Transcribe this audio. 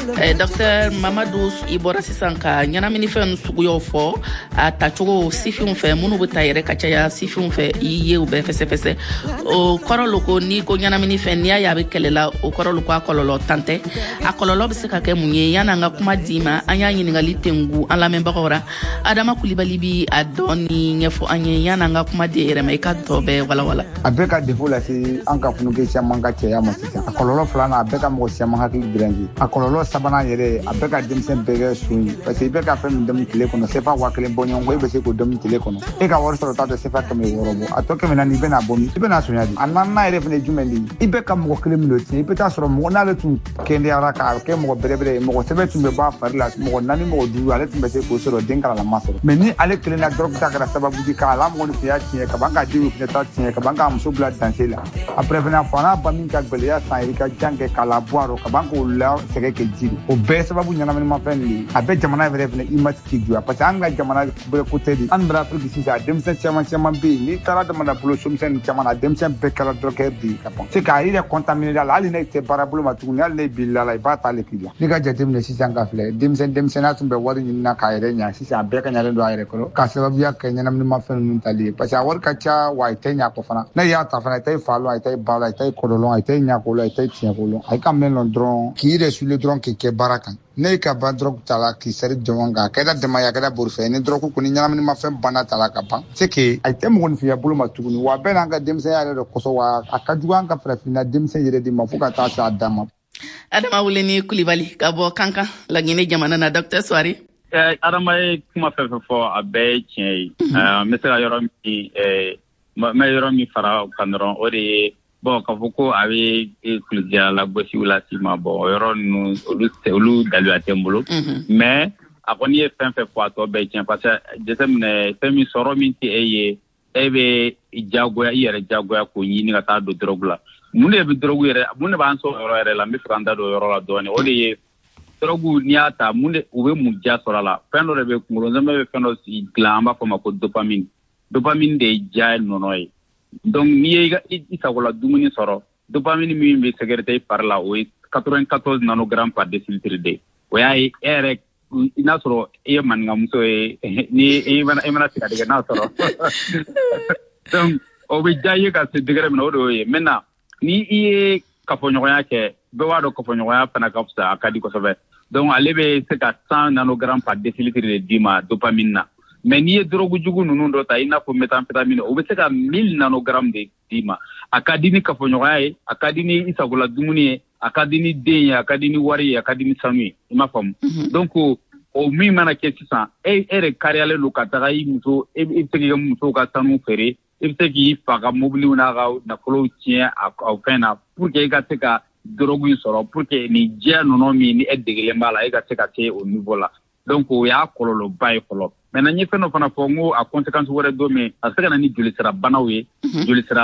Dr Mamadou Ibora Sisanka ɲanamini fɛn suguyaw fɔ a tacogo sifinw fɛ minnu bɛ ta yɛrɛ ka caya sifinw fɛ I ye u bɛɛ fɛsɛfɛsɛ o kɔrɔ ko ni ko ɲanamini fɛn n'i y'a ye a bɛ kɛlɛla o kɔrɔ ko a kɔlɔlɔ tan tɛ a kɔlɔlɔ bɛ se ka kɛ mun ye yan'an ka kuma d'i ma an y'a ɲininkali tɛngu an lamɛnbagaw ra Adama Kulibali bi a dɔɔni ɲɛfɔ an ye yan'an ka kuma di yɛrɛ ma I ka tɔ bɛɛ walawala a bɛ ka défaut lase an ka funuke caman ka cɛya ma sisan a kɔlɔlɔ filanan a bɛ ka mɔgɔ caman hakili diranji a kɔlɔlɔ sabanan yɛrɛ a bɛ ka denmisɛn bɛɛ kɛ sun ye parce que I bɛ ka fɛn min dɛmɛ tile kɔnɔ sefa 1000 bɔ ɲɔgɔn kɔ I bɛ se k'o dɛmɛ tile kɔnɔ e ka wari sɔrɔ ta tɛ sefa 600 bɔ a tɔ 400 I bɛna bɔ min I bɛna sonya di a naaninan yɛrɛ fɛnɛ jumɛn de I bɛ ka mɔgɔ kelen min tiɲɛ I bɛ taa sɔrɔ mɔgɔ n'ale tun kɛndeyara k'a kɛ mɔgɔ bɛrɛbɛrɛ ye mɔgɔ sɛbɛ tun bɛ bɔ a fari la mɔgɔ 4 mɔgɔ 5 ale tun bɛ se k'o sɔrɔ den kalalama sɔrɔ mais ni ale kelen na dɔrɔn ta kɛra sababu di k'a la mɔgɔninfinya tiɲɛ ka ban ka denw fɛnɛ ta tiɲɛ ka ban ka muso bila danse la après fɛnɛ fana ba min ka gɛlɛya san I ka jan kɛ k'a la bɔ ka ban k'o la sɛgɛ kɛ jiri o bɛɛ sababu ɲanaminimafɛn de a bɛ jamana yɛrɛ fɛnɛ I ma ci juya parce que an ka jamana bɛɛ côté de an bɛra Afrique sisan denmisɛn caman bɛ yen n'i taara jamana bolo somisɛn caman na denmisɛn bɛɛ kɛra dɔrɔkɛ bi ka ban c'est k'a yɛrɛ contaminé la hali ne tɛ baara bolo ma tuguni hali ne bilala la I b'a t'ale k'i la n'i ka jateminɛ sisan ka filɛ denmisɛnniya tun bɛ wari ɲini na k'a yɛrɛ ɲa sisan a bɛɛ ka ɲalen don a yɛrɛ kɔrɔ k'a sababuya kɛ ɲanaminimafɛn ninnu tali ye parce que a wari ka ca wa a tɛ ɲa kɔ fana ne y'a ta fana a tɛ fa lɔn a tɛ ba lɔn a tɛ kɔrɔlɔn a tɛ ɲa ko lɔn a tɛ tiɲɛ ko lɔn a ka mɛn lɔn dɔrɔn k'i yɛrɛ sule dɔrɔn k'i kɛ baara kan ne ka ban dɔrɔn ta la k'i sɛri jɔn kan a kɛra damaya a kɛra borofɛ ni dɔrɔn ko ni ɲanaminimafɛn banna ta la ka ban c'est que a tɛ mɔgɔninfinya bolo ma tuguni wa bɛɛ n'an ka denmisɛnya yɛrɛ de kɔsɔn wa a ka jugu an ka farafinna denmisɛn yɛrɛ de ma fo ka taa se a dan ma Adama Wuleni Kulibali ka bɔ Kankan Laginɛ jamana na Dr Swari Adama ye kuma fɛn fɛn fɔ a bɛɛ ye tiɲɛ ye n bɛ se ka yɔrɔ min fara kan dɔrɔn o de ye bon k'a fɔ ko a bɛ kulidiya lagosiw lase ma bon o yɔrɔ ninnu olu daluya tɛ n bolo mais a kɔni ye fɛn fɛn fɔ a tɔ bɛɛ tiɲɛ parce que jateminɛ fɛn min sɔrɔ min tɛ e ye e bɛ jagoya I yɛrɛ jagoya k'o ɲini ka taa don drogue la mun de bɛ drogue yɛrɛ mun de b'an sɔrɔ yɔrɔ yɛrɛ la n bɛ fɛ ka n da don o yɔrɔ la dɔɔnin o de ye drogue n'i y'a ta mun de u bɛ mun ja sɔrɔ a la fɛn dɔ de bɛ kunkolo zɛmɛ bɛ fɛn dɔ dilan an b'a fɔ o ma ko dopamine de ye ja ye nɔnɔ ye donc n'i ye I sagola dumuni sɔrɔ dopamine min bɛ sécréter I fari la o ye 94 nanogrammes par décilitre de o y'a ye e yɛrɛ I n'a sɔrɔ I ye maninkamuso ye ni I mana tigɛ n'a sɔrɔ donc o bɛ ja ye ka se degré min na o de y'o ye maintenant ni I ye kafoɲɔgɔnya kɛ bɛɛ b'a dɔn kafoɲɔgɔnya fana ka fisa a ka di kosɛbɛ donc ale bɛ se ka 100 nanogrammes par décilitre de d'i ma dopamine na mais n'i ye drogue jugu ninnu dɔ ta I n'a fɔ méthamphétamine o bɛ se ka 1000 nanogrammes de d'i ma a ka di ni kafoɲɔgɔnya ye a ka di ni I sagola dumuni ye a ka di ni den ye a ka di ni wari ye a ka di ni sanu ye I m'a faamu donc o min mana kɛ sisan e yɛrɛ kariyalen don ka taga I muso e bɛ se k'i ka muso ka sanu feere I bɛ se k'i fa ka mobiliw n'a ka nafolow tiɲɛ a fɛn na pour que I ka se ka drogue in sɔrɔ pour que nin diya ninnu min ni e degelen b'a la e ka se ka se o niveau la donc o y'a kɔlɔlɔba ye fɔlɔ maintenant n ye fɛn dɔ fana fɔ n ko a conséquence wɛrɛ don min a se ka na ni jolisira banaw ye jolisira